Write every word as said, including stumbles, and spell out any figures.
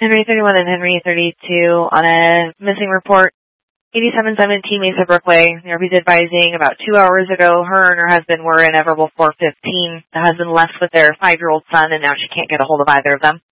Henry thirty-one and Henry thirty-two on a missing report. eighty-seven seventeen Mesa Brookway. The R P's advising about two hours ago, her and her husband were in Everable four fifteen. The husband left with their five-year-old son, and now she can't get a hold of either of them.